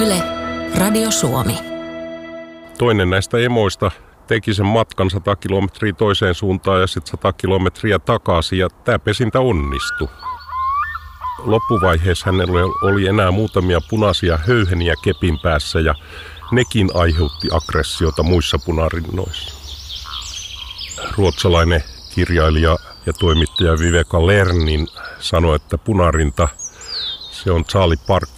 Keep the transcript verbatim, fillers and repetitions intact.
Yle, Radio Suomi. Toinen näistä emoista teki sen matkan sata kilometriä toiseen suuntaan ja sitten sata kilometriä takaisin, ja tämä pesintä onnistui. Loppuvaiheessa hänellä oli enää muutamia punaisia höyheniä kepin päässä, ja nekin aiheutti aggressiota muissa punarinnoissa. Ruotsalainen kirjailija ja toimittaja Viveka Lernin sanoi, että punarinta, se on Charlie Parker